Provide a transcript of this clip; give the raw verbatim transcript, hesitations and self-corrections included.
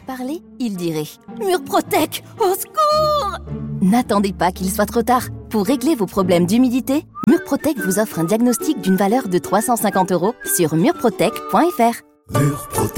parler, il dirait « Murprotec, au secours !» N'attendez pas qu'il soit trop tard. Pour régler vos problèmes d'humidité, Murprotec vous offre un diagnostic d'une valeur de trois cent cinquante euros sur murprotec point f r. Murprotec.